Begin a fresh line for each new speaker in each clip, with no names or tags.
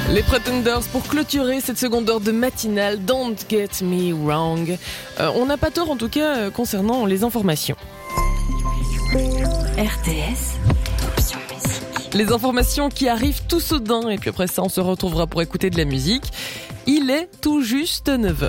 Les Pretenders pour clôturer cette seconde heure de matinale. Don't get me wrong. On n'a pas tort en tout cas concernant les informations.
RTS, option musique.
Les informations qui arrivent tout soudain et puis après ça on se retrouvera pour écouter de la musique. Il est tout juste 9h.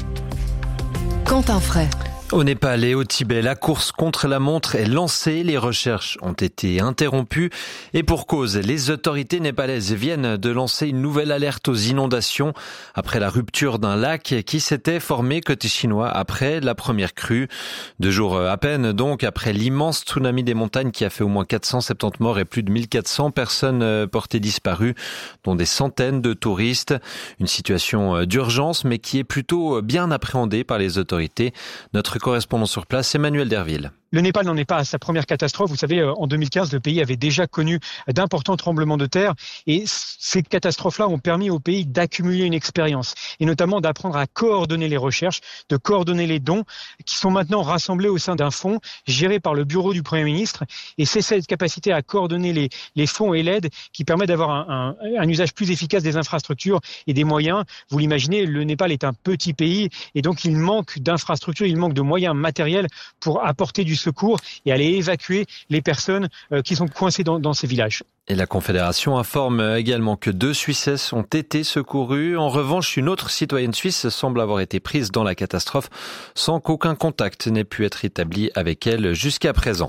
Quentin Fray.
Au Népal et au Tibet, la course contre la montre est lancée. Les recherches ont été interrompues et pour cause, les autorités népalaises viennent de lancer une nouvelle alerte aux inondations après la rupture d'un lac qui s'était formé côté chinois après la première crue. 2 jours à peine donc après l'immense tsunami des montagnes qui a fait au moins 470 morts et plus de 1400 personnes portées disparues, dont des centaines de touristes. Une situation d'urgence mais qui est plutôt bien appréhendée par les autorités. Notre correspondant sur place, Emmanuel Derville.
Le Népal n'en est pas à sa première catastrophe. Vous savez, en 2015, le pays avait déjà connu d'importants tremblements de terre et ces catastrophes-là ont permis au pays d'accumuler une expérience et notamment d'apprendre à coordonner les recherches, de coordonner les dons qui sont maintenant rassemblés au sein d'un fonds géré par le bureau du Premier ministre. Et c'est cette capacité à coordonner les fonds et l'aide qui permet d'avoir un usage plus efficace des infrastructures et des moyens. Vous l'imaginez, le Népal est un petit pays et donc il manque d'infrastructures, il manque de moyens matériels pour apporter du secours et aller évacuer les personnes qui sont coincées dans ces villages.
Et la Confédération informe également que 2 Suissesses ont été secourues. En revanche, une autre citoyenne suisse semble avoir été prise dans la catastrophe sans qu'aucun contact n'ait pu être établi avec elle jusqu'à présent.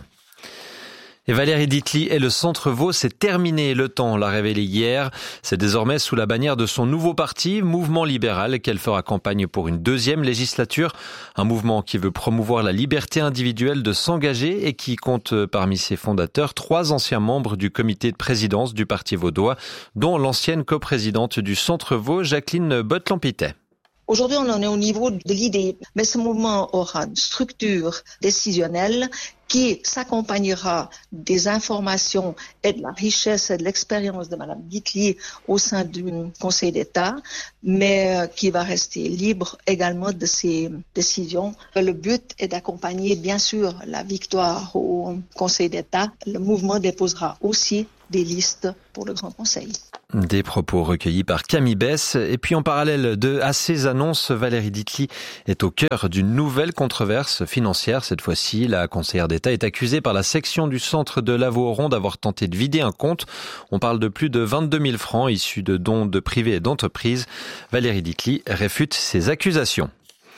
Et Valérie Ditli et le Centre Vaud, c'est terminé. Le Temps l'a révélé hier. C'est désormais sous la bannière de son nouveau parti, Mouvement Libéral, qu'elle fera campagne pour une 2e législature. Un mouvement qui veut promouvoir la liberté individuelle de s'engager et qui compte parmi ses fondateurs 3 anciens membres du comité de présidence du Parti vaudois, dont l'ancienne coprésidente du Centre Vaud, Jacqueline Bottlampitet.
Aujourd'hui, on en est au niveau de l'idée, mais ce mouvement aura une structure décisionnelle qui s'accompagnera des informations et de la richesse et de l'expérience de Mme Ditli au sein du Conseil d'État, mais qui va rester libre également de ses décisions. Le but est d'accompagner, bien sûr, la victoire au Conseil d'État. Le mouvement déposera aussi des listes pour le Grand Conseil.
Des propos recueillis par Camille Bess. Et puis en parallèle à ces annonces, Valérie Ditli est au cœur d'une nouvelle controverse financière. Cette fois-ci, la conseillère d'État est accusée par la section du centre de Lavaux-Oron d'avoir tenté de vider un compte. On parle de plus de 22 000 francs issus de dons de privés et d'entreprises. Valérie Ditli réfute ces accusations.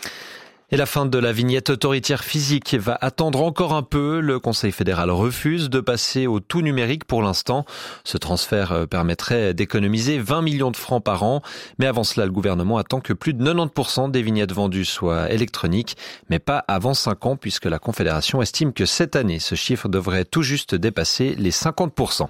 Et la fin de la vignette autoritaire physique va attendre encore un peu. Le Conseil fédéral refuse de passer au tout numérique pour l'instant. Ce transfert permettrait d'économiser 20 millions de francs par an. Mais avant cela, le gouvernement attend que plus de 90% des vignettes vendues soient électroniques, mais pas avant 5 ans puisque la Confédération estime que cette année, ce chiffre devrait tout juste dépasser les 50%.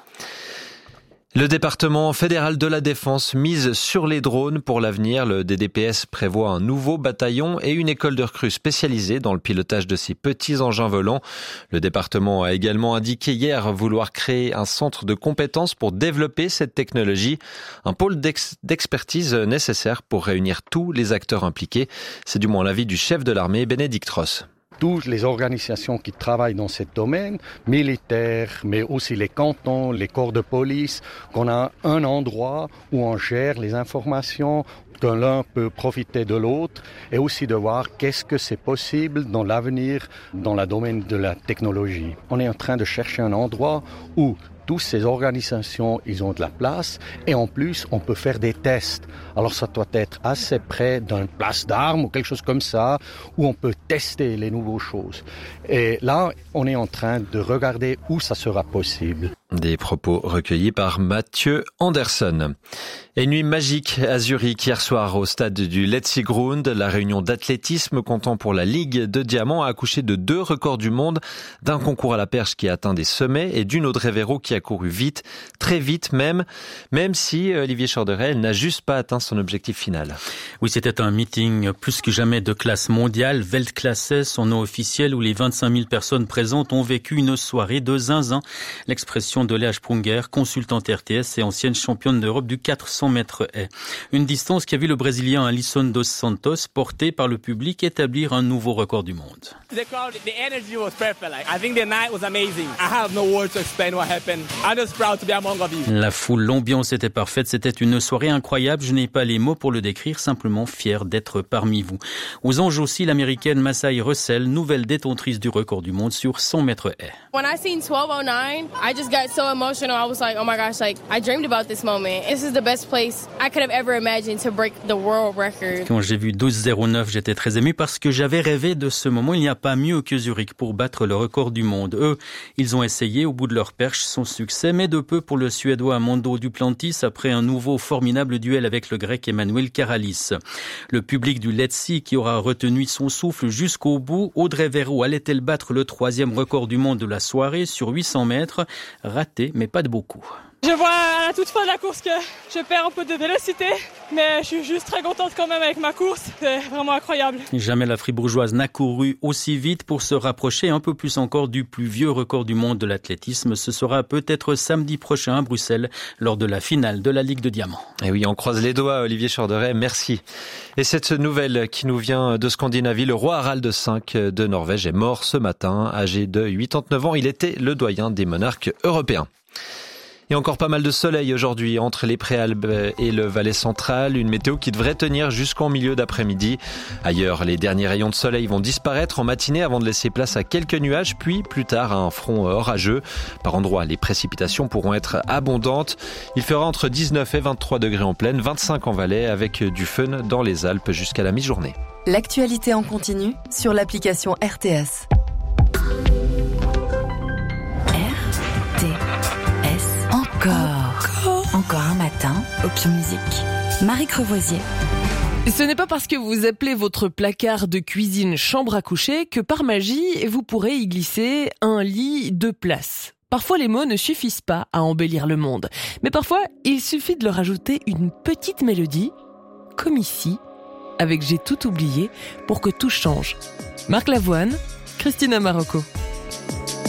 Le département fédéral de la Défense mise sur les drones pour l'avenir. Le DDPS prévoit un nouveau bataillon et une école de recrues spécialisée dans le pilotage de ces petits engins volants. Le département a également indiqué hier vouloir créer un centre de compétences pour développer cette technologie. Un pôle d'expertise nécessaire pour réunir tous les acteurs impliqués. C'est du moins l'avis du chef de l'armée, Bénédicte Ross.
Toutes les organisations qui travaillent dans ce domaine, militaires, mais aussi les cantons, les corps de police, qu'on a un endroit où on gère les informations, que l'un peut profiter de l'autre, et aussi de voir qu'est-ce que c'est possible dans l'avenir, dans le domaine de la technologie. On est en train de chercher un endroit où toutes ces organisations, ils ont de la place et en plus, on peut faire des tests. Alors ça doit être assez près d'une place d'armes ou quelque chose comme ça où on peut tester les nouvelles choses. Et là, on est en train de regarder où ça sera possible.
Des propos recueillis par Mathieu Anderson. Et une nuit magique à Zurich hier soir au stade du Letzigrund. La réunion d'athlétisme comptant pour la Ligue de Diamant a accouché de 2 records du monde, d'un concours à la perche qui a atteint des sommets et d'une Audrey Véro qui a couru vite, très vite même si Olivier Chorderel n'a juste pas atteint son objectif final.
Oui, c'était un meeting plus que jamais de classe mondiale, Weltklasse, son nom officiel, où les 25 000 personnes présentes ont vécu une soirée de zinzin. L'expression déclaration de Léa Sprunger, consultante RTS et ancienne championne d'Europe du 400 mètres haies. Une distance qui a vu le Brésilien Alisson dos Santos, porté par le public, établir un nouveau record du monde.
The crowd, the energy was perfect. I think the night was amazing. I have no words to explain what happened. I'm just proud to be among of you.
La foule, l'ambiance était parfaite. C'était une soirée incroyable. Je n'ai pas les mots pour le décrire. Simplement fier d'être parmi vous. Aux anges aussi, l'américaine Masai Russell, nouvelle détentrice du record du monde sur 100 mètres haies.
When I seen 12:09, I just got so emotional. I was like, oh my gosh, like I dreamed about this moment. This is the best place I could have ever imagined to break the world record.
Quand j'ai vu 12:09, j'étais très ému parce que j'avais rêvé de ce moment. Il n'y a pas mieux que Zurich pour battre le record du monde. Eux, ils ont essayé au bout de leur perche sans succès, mais de peu pour le Suédois Mondo Duplantis après un nouveau formidable duel avec le Grec Emmanuel Karalis. Le public du Let's See qui aura retenu son souffle jusqu'au bout. Audrey Verreau allait-elle battre le 3e record du monde de la soirée sur 800 mètres? Raté, mais pas de beaucoup.
Je vois à la toute fin de la course que je perds un peu de vélocité, mais je suis juste très contente quand même avec ma course. C'est vraiment incroyable.
Jamais la fribourgeoise n'a couru aussi vite pour se rapprocher un peu plus encore du plus vieux record du monde de l'athlétisme. Ce sera peut-être samedi prochain à Bruxelles lors de la finale de la Ligue de Diamant.
Et oui, on croise les doigts, Olivier Chorderet, merci. Et cette nouvelle qui nous vient de Scandinavie, le roi Harald V de Norvège est mort ce matin, âgé de 89 ans. Il était le doyen des monarques européens. Et encore pas mal de soleil aujourd'hui entre les Préalpes et le Valais central. Une météo qui devrait tenir jusqu'en milieu d'après-midi. Ailleurs, les derniers rayons de soleil vont disparaître en matinée avant de laisser place à quelques nuages, puis plus tard à un front orageux. Par endroits, les précipitations pourront être abondantes. Il fera entre 19 et 23 degrés en plaine, 25 en Valais, avec du fun dans les Alpes jusqu'à la mi-journée.
L'actualité en continu sur l'application RTS. Encore un matin, Opium Musique. Marie Crevoisier.
Ce n'est pas parce que vous appelez votre placard de cuisine chambre à coucher que par magie, vous pourrez y glisser un lit de place. Parfois, les mots ne suffisent pas à embellir le monde. Mais parfois, il suffit de leur ajouter une petite mélodie, comme ici, avec J'ai tout oublié, pour que tout change. Marc Lavoine, Christina Marocco.